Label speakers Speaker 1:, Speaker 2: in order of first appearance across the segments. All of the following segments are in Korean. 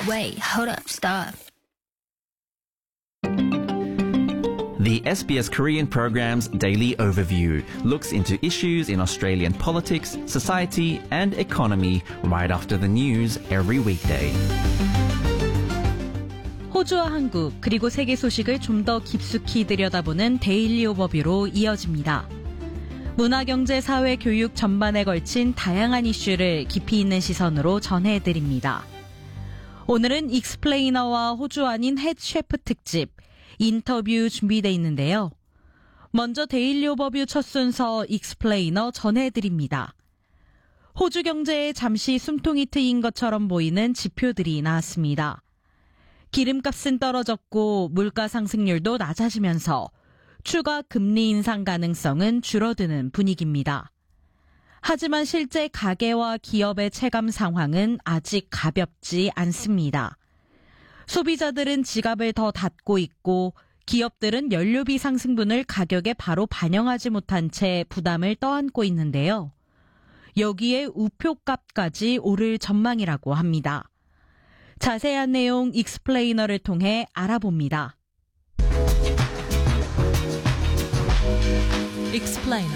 Speaker 1: Wait, hold up, stop.
Speaker 2: The SBS Korean program's Daily Overview looks into issues in Australian politics, society and economy right after the news every weekday.
Speaker 3: 호주와 한국 그리고 세계 소식을 좀 더 깊숙이 들여다보는 데일리 오버뷰로 이어집니다. 문화, 경제, 사회, 교육 전반에 걸친 다양한 이슈를 깊이 있는 시선으로 전해드립니다. 오늘은 익스플레이너와 호주 아닌 헥 셰프 특집 인터뷰 준비되어 있는데요. 먼저 데일리 오버뷰 첫 순서 익스플레이너 전해드립니다. 호주 경제에 잠시 숨통이 트인 것처럼 보이는 지표들이 나왔습니다. 기름값은 떨어졌고 물가 상승률도 낮아지면서 추가 금리 인상 가능성은 줄어드는 분위기입니다. 하지만 실제 가계와 기업의 체감 상황은 아직 가볍지 않습니다. 소비자들은 지갑을 더 닫고 있고 기업들은 연료비 상승분을 가격에 바로 반영하지 못한 채 부담을 떠안고 있는데요. 여기에 우표값까지 오를 전망이라고 합니다. 자세한 내용 익스플레이너를 통해 알아봅니다. 익스플레이너.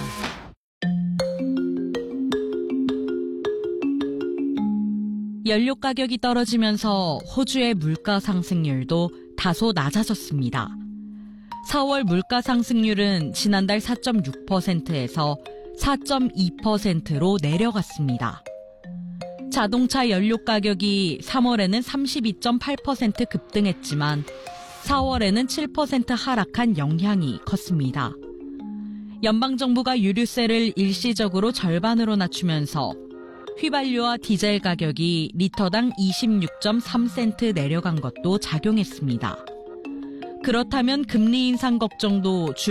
Speaker 3: 연료 가격이 떨어지면서 호주의 물가 상승률도 다소 낮아졌습니다. 4월 물가 상승률은 지난달 4.6%에서 4.2%로 내려갔습니다. 자동차 연료 가격이 3월에는 32.8% 급등했지만 4월에는 7% 하락한 영향이 컸습니다. 연방정부가 유류세를 일시적으로 절반으로 낮추면서 휘발유와 디젤 가격이 리터당 26.3센트 내려간 것도 작용했습니다. 그렇다면 금리 인상 걱정도